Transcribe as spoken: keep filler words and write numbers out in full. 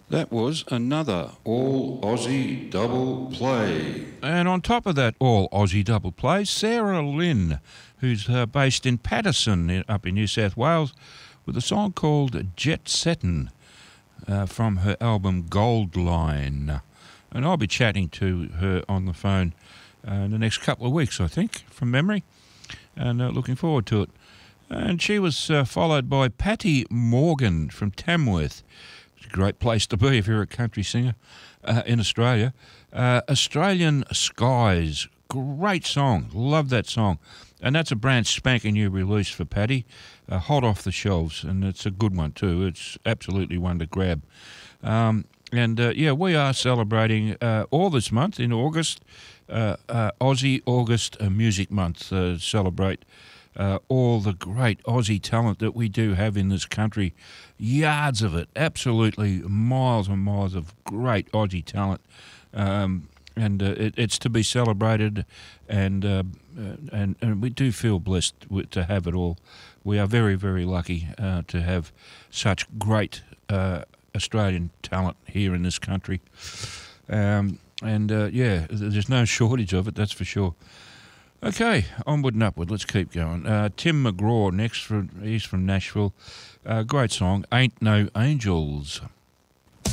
That was another all Aussie double play. And on top of that all Aussie double play, Sarah Lynn, who's uh, based in Patterson in, up in New South Wales, with a song called Jet Settin' uh, from her album Gold Line. And I'll be chatting to her on the phone uh, in the next couple of weeks, I think, from memory, and uh, looking forward to it. And she was uh, followed by Patty Morgan from Tamworth. It's a great place to be if you're a country singer uh, in Australia. Uh, Australian Skies, great song, love that song. And that's a brand spanking new release for Patty, uh, hot off the shelves, and it's a good one too. It's absolutely one to grab. Um, and uh, yeah, we are celebrating uh, all this month in August, uh, uh, Aussie August uh, Music Month. Uh, celebrate uh, all the great Aussie talent that we do have in this country. Yards of it, absolutely miles and miles of great Aussie talent. Um, and uh, it, it's to be celebrated, and, uh, and and we do feel blessed with, to have it all. We are very, very lucky uh, to have such great uh, Australian talent here in this country. Um, and uh, yeah, there's no shortage of it, that's for sure. Okay, onward and upward, let's keep going. Uh, Tim McGraw next, from, he's from Nashville. Uh, great song, Ain't No Angels.